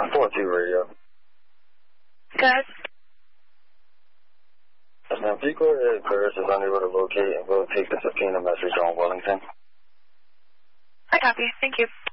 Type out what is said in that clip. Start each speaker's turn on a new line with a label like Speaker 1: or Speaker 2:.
Speaker 1: 4-2 radio.
Speaker 2: Good.
Speaker 1: Yes, ma'am. Can you go ahead, Paris is unable to locate and we'll take the subpoena message on Wellington.
Speaker 2: I copy. Thank you.